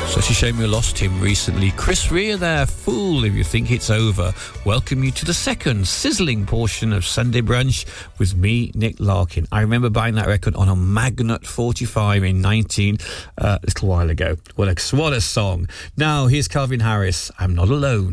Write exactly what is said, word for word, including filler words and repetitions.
Such a shame we lost him recently. Chris Rea there, Fool If You Think It's Over. Welcome you to the second sizzling portion of Sunday Brunch with me, Nick Larkin. I remember buying that record on a Magnet forty-five in nineteen, uh, a little while ago. What a, what a song. Now, here's Calvin Harris, I'm Not Alone.